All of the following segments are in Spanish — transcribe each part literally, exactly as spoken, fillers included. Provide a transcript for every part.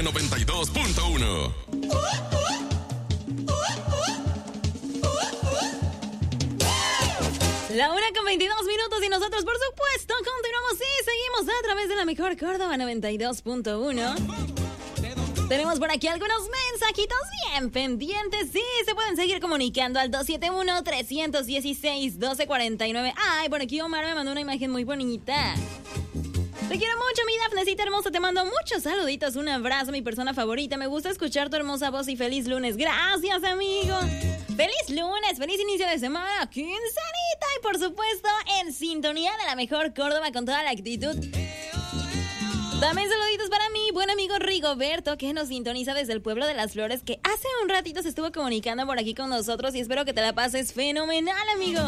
M noventa y dos punto uno. La una con veintidós minutos y nosotros, por supuesto, continuamos y seguimos a través de la mejor Córdoba noventa y dos punto uno. Tenemos por aquí algunos mensajitos bien pendientes. Sí, se pueden seguir comunicando al dos siete uno, tres uno seis, uno dos cuatro nueve. Ay, por aquí Omar me mandó una imagen muy bonita. Te quiero mucho, mi Dafnecita hermosa. Te mando muchos saluditos, un abrazo, mi persona favorita. Me gusta escuchar tu hermosa voz y feliz lunes. Gracias, amigo. Feliz lunes, feliz inicio de semana, quincenita y por supuesto en sintonía de la mejor Córdoba con toda la actitud. También saluditos para mi buen amigo Rigoberto, que nos sintoniza desde el pueblo de Las Flores, que hace un ratito se estuvo comunicando por aquí con nosotros y espero que te la pases fenomenal, amigo.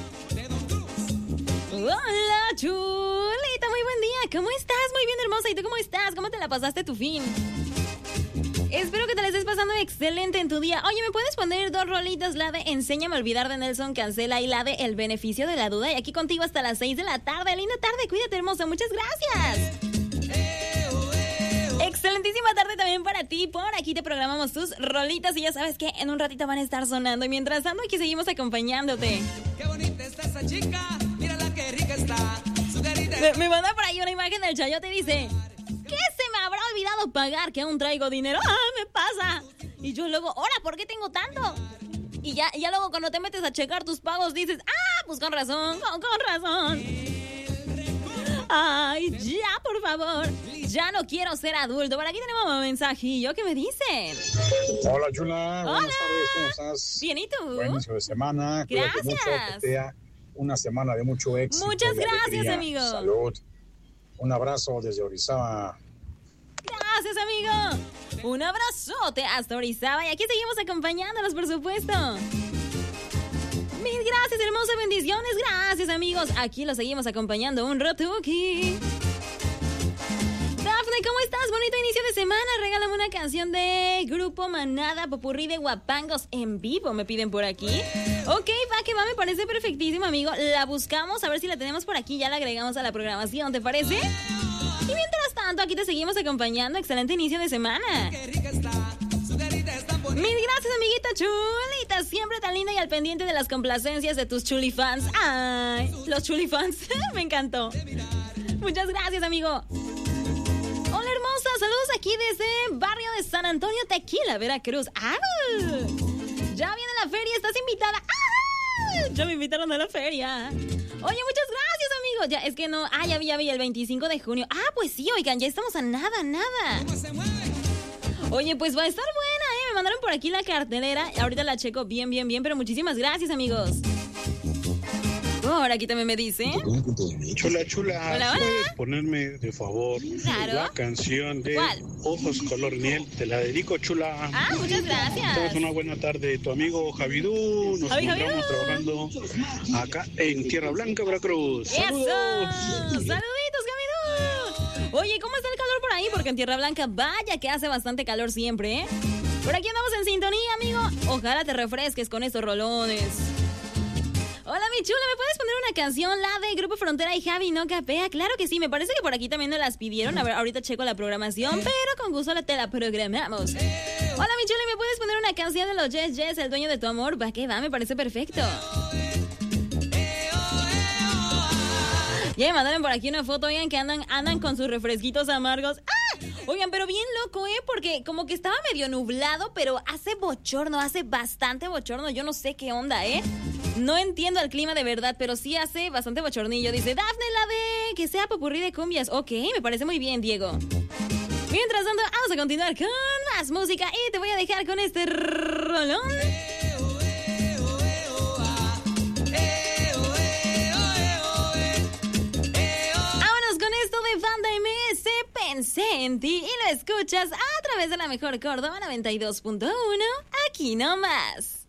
Hola, chulita, muy buen día. ¿Cómo estás? Muy bien, hermosa. ¿Y tú cómo estás? ¿Cómo te la pasaste tu fin? Espero que te la estés pasando excelente en tu día. Oye, ¿me puedes poner dos rolitas? La de Enséñame a olvidar de Nelson Cancela y la de El beneficio de la duda. Y aquí contigo hasta las seis de la tarde. Linda tarde, cuídate, hermosa. Muchas gracias. Excelentísima tarde también para ti. Por aquí te programamos tus rolitas y ya sabes que en un ratito van a estar sonando. Y mientras tanto, aquí seguimos acompañándote. Qué bonita está esa chica. Mírala qué rica está. Su carita. Me, me manda por ahí una imagen del Chayote y dice: ¿qué se me habrá olvidado pagar? Que aún traigo dinero. ¡Ah, me pasa! Y yo luego, ¿ahora por qué tengo tanto? Y ya, ya luego cuando te metes a checar tus pagos dices, ¡ah, pues con razón, con, con razón! ¡Ay, ya, por favor! Ya no quiero ser adulto. Por aquí tenemos un mensajillo que me dicen. Hola, chula. Hola. Buenas tardes, ¿cómo estás? Bien, ¿y tú? Buen inicio de semana. Cuídate Gracias. mucho, que sea una semana de mucho éxito. Muchas y gracias, alegría. amigo. Salud. Un abrazo desde Orizaba. Gracias, amigo. Un abrazote hasta Orizaba. Y aquí seguimos acompañándolos, por supuesto. Mil gracias, hermosas bendiciones. Gracias, amigos. Aquí los seguimos acompañando un ratuki. Dafne, ¿cómo estás? Bonito inicio de semana. Regálame una canción de Grupo Manada, popurrí de guapangos en vivo, me piden por aquí. Ok, va que va, me parece perfectísimo, amigo. La buscamos, a ver si la tenemos por aquí. Ya la agregamos a la programación, ¿te parece? Y mientras tanto, aquí te seguimos acompañando. Excelente inicio de semana. Qué rica está. Su carita es tan bonita. Mil gracias, amiguita chulita. Siempre tan linda y al pendiente de las complacencias de tus chulifans. Ay, los chulifans. Me encantó. Muchas gracias, amigo. Hola, hermosa. Saludos aquí desde barrio de San Antonio, Tequila, Veracruz. ¡Ah! Ya viene la feria. ¿Estás invitada? ¡Ah! Ya me invitaron a la feria. Oye, muchas gracias, amigo. Ya, es que no... Ah, ya vi, ya vi, el veinticinco de junio. Ah, pues sí, oigan, ya estamos a nada, nada. ¿Cómo se mueve? Oye, pues va a estar buena, ¿eh? Me mandaron por aquí la cartelera. Ahorita la checo bien, bien, bien, pero muchísimas gracias, amigos. Ahora aquí también me dice. Chula, chula, Hola, hola. ¿puedes ponerme de favor Claro. la canción de ¿Cuál? Ojos Color Miel? Te la dedico, chula. Ah, muchas gracias. Tengas una buena tarde. Tu amigo Javidú. Nos Javi, encontramos Javidú. trabajando acá en Tierra Blanca, Veracruz. ¡Eso! ¡Saludos! ¡Saluditos, Camilo! Oye, ¿cómo está el calor por ahí? Porque en Tierra Blanca, vaya que hace bastante calor siempre, ¿eh? Por aquí andamos en sintonía, amigo. Ojalá te refresques con estos rolones. Hola, mi chula, ¿me puedes poner una canción? La de Grupo Frontera y Javi No Capea. Claro que sí, me parece que por aquí también nos las pidieron. A ver, ahorita checo la programación, pero con gusto la te la programamos. Hola, mi chula, ¿me puedes poner una canción de los Yes Yes, El Dueño de Tu Amor? Va que va, me parece perfecto. Ya me mandaron por aquí una foto, oigan, que andan, andan con sus refresquitos amargos. ¡Ah! Oigan, pero bien loco, ¿eh? Porque como que estaba medio nublado, pero hace bochorno, hace bastante bochorno. Yo no sé qué onda, ¿eh? No entiendo el clima de verdad, pero sí hace bastante bochornillo. Dice, Dafne, la de que sea popurrí de cumbias. Ok, me parece muy bien, Diego. Mientras tanto, vamos a continuar con más música y te voy a dejar con este rolón. Vámonos con esto de Banda M S, Pensé en ti, y lo escuchas a través de la mejor Córdoba noventa y dos punto uno, aquí nomás.